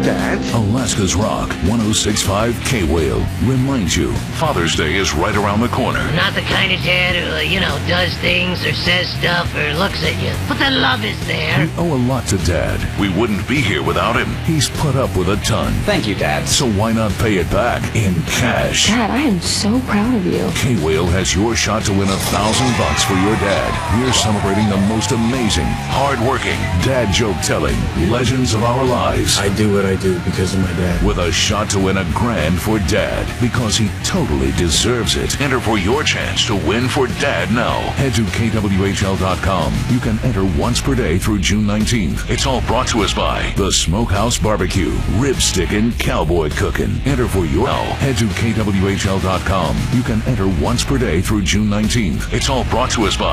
Dad? Alaska's Rock 106.5 K-Whale reminds you Father's Day is right around the corner. I'm not the kind of dad who, does things or says stuff or looks at you. But the love is there. We owe a lot to Dad. We wouldn't be here without him. He's put up with a ton. Thank you, Dad. So why not pay it back in cash? Dad, I am so proud of you. K-Whale has your shot to win $1,000 for your dad. We're celebrating the most amazing, hard-working, dad joke-telling legends of our lives. I do what I do because of my dad. With a shot to win $1,000 for Dad, because he totally deserves it. Enter for your chance to win for Dad now. Head to KWHL.com. You can enter once per day through June 19th. It's all brought to us by the Smokehouse Barbecue, Rib Stickin', Cowboy Cookin'. Enter for your now. Head to KWHL.com. You can enter once per day through June 19th. It's all brought to us by